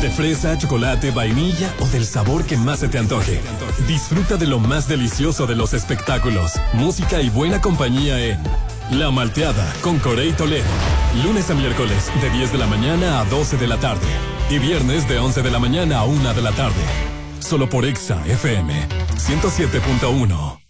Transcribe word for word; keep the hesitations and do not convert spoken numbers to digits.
De fresa, chocolate, vainilla o del sabor que más se te antoje. Disfruta de lo más delicioso de los espectáculos, música y buena compañía en La Malteada con Corey Toledo. Lunes a miércoles de diez de la mañana a doce de la tarde. Y viernes de once de la mañana a una de la tarde. Solo por Exa F M ciento siete punto uno.